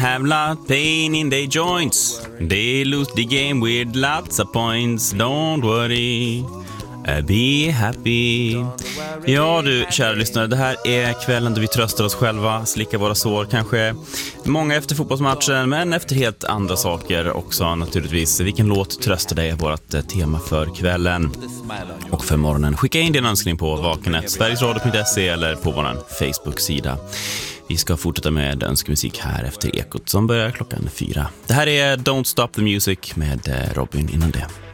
have lot pain in their joints. They lose the game with lots of points. Don't worry, be happy. Ja du, kära lyssnare, det här är kvällen då vi tröstar oss själva, slickar våra sår. Kanske många efter fotbollsmatchen, men efter helt andra saker också naturligtvis. Vilken låt tröstar dig är vårt tema för kvällen och för morgonen. Skicka in din önskning på vakenet.sverigesradio.se eller på vår Facebook-sida. Vi ska fortsätta med önskemusik här efter Ekot som börjar klockan 4. Det här är Don't Stop the Music med Robin innan det.